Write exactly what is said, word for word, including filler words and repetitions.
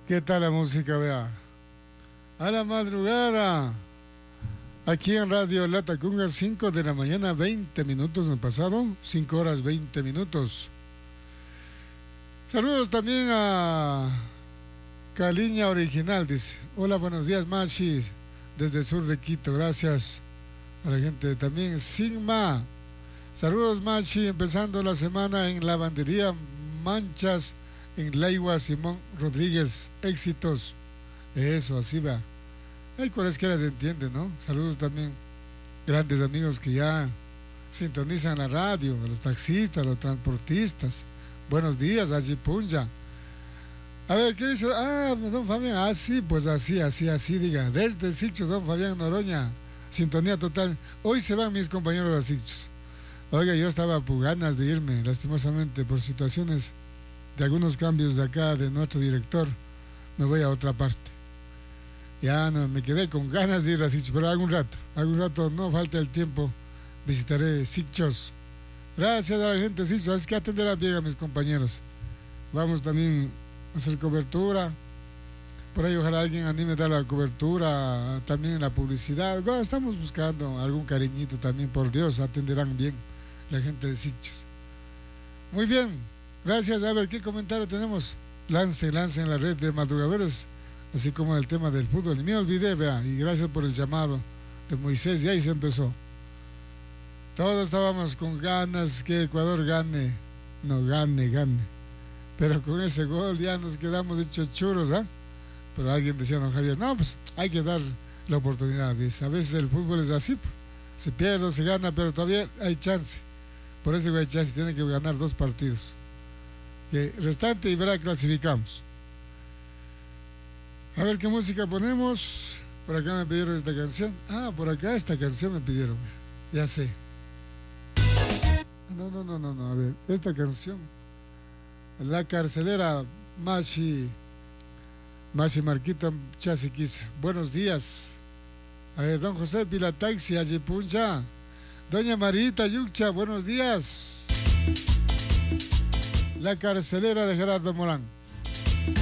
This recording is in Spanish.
¿Qué tal la música, vea? A la madrugada, aquí en Radio Latacunga, cinco de la mañana, veinte minutos han pasado, cinco horas, veinte minutos. Saludos también a Caliña Original, dice. Hola, buenos días, Machi, desde el sur de Quito, gracias a la gente también. Sigma, saludos, Machi, empezando la semana en Lavandería Manchas, en Laigua, Simón Rodríguez, éxitos. Eso, así va. Hay cualesquiera se entiende, ¿no? Saludos también, grandes amigos que ya sintonizan la radio, a los taxistas, a los transportistas. Buenos días, allí Punja. A ver, ¿qué dice? Ah, don Fabián, ah, sí, pues así, así, así, diga. Desde Sicchos, don Fabián Noroña, sintonía total. Hoy se van mis compañeros de Sicchos. Oiga, yo estaba por ganas de irme, lastimosamente, por situaciones de algunos cambios de acá, de nuestro director, me voy a otra parte. Ya no, me quedé con ganas de ir a Sicchos, pero algún rato, algún rato, no falta el tiempo, visitaré Sicchos. Gracias a la gente de Sicchos, así que atenderán bien a mis compañeros. Vamos también a hacer cobertura, por ahí ojalá alguien anime a dar la cobertura, también la publicidad. Bueno, estamos buscando algún cariñito también, por Dios, atenderán bien la gente de Sicchos. Muy bien. Gracias, a ver qué comentario tenemos. Lance, lance en la red de madrugadores, así como el tema del fútbol. Y me olvidé, vea, y gracias por el llamado de Moisés, y ahí se empezó. Todos estábamos con ganas que Ecuador gane, no gane, gane. Pero con ese gol ya nos quedamos hechos churros, ¿ah? ¿eh? Pero alguien decía, don Javier, no, pues hay que dar la oportunidad, dice. A veces el fútbol es así, pues. Se pierde o se gana, pero todavía hay chance. Por eso hay chance, tiene que ganar dos partidos. Que restante y verá, clasificamos. A ver qué música ponemos. Por acá me pidieron esta canción. Ah, por acá esta canción me pidieron. Ya sé. No, no, no, no, no. A ver, esta canción. La carcelera Machi Machi Marquito Chasiquiza. Buenos días. A ver, don José Pilataxi, Ayipuncha. Doña Marita Yucha, buenos días. La carcelera de Gerardo Morán.